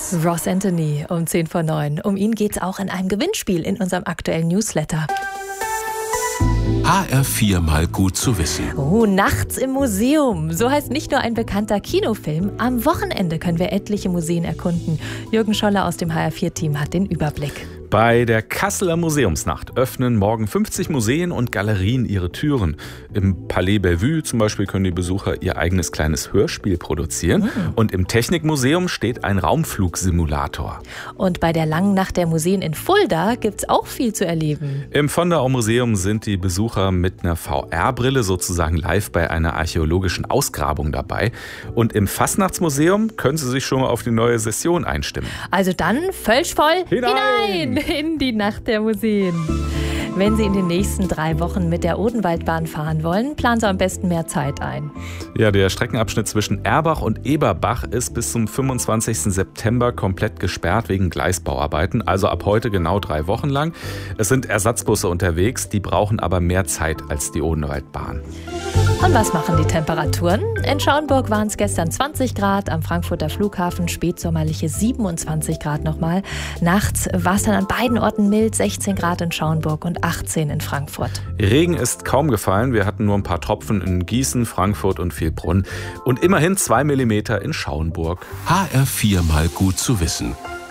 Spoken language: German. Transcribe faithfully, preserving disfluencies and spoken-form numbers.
Ross. Ross Anthony um zehn vor neun. Um ihn geht es auch in einem Gewinnspiel in unserem aktuellen Newsletter. H R vier mal gut zu wissen. Oh, nachts im Museum. So heißt nicht nur ein bekannter Kinofilm. Am Wochenende können wir etliche Museen erkunden. Jürgen Scholler aus dem H R vier Team hat den Überblick. Bei der Kasseler Museumsnacht öffnen morgen fünfzig Museen und Galerien ihre Türen. Im Palais Bellevue zum Beispiel können die Besucher ihr eigenes kleines Hörspiel produzieren. Mhm. Und im Technikmuseum steht ein Raumflugsimulator. Und bei der langen Nacht der Museen in Fulda gibt es auch viel zu erleben. Im Vonderau Museum sind die Besucher mit einer V R-Brille sozusagen live bei einer archäologischen Ausgrabung dabei. Und im Fastnachtsmuseum können sie sich schon mal auf die neue Session einstimmen. Also dann völlig voll hinein! hinein! In die Nacht der Museen. Wenn Sie in den nächsten drei Wochen mit der Odenwaldbahn fahren wollen, planen Sie am besten mehr Zeit ein. Ja, der Streckenabschnitt zwischen Erbach und Eberbach ist bis zum fünfundzwanzigsten September komplett gesperrt wegen Gleisbauarbeiten, also ab heute genau drei Wochen lang. Es sind Ersatzbusse unterwegs, die brauchen aber mehr Zeit als die Odenwaldbahn. Und was machen die Temperaturen? In Schauenburg waren es gestern zwanzig Grad, am Frankfurter Flughafen spätsommerliche siebenundzwanzig Grad nochmal. Nachts war es dann an beiden Orten mild, sechzehn Grad in Schauenburg und achtzehn in Frankfurt. Regen ist kaum gefallen, wir hatten nur ein paar Tropfen in Gießen, Frankfurt und Vielbrunn und immerhin zwei Millimeter in Schauenburg. H R vier mal gut zu wissen.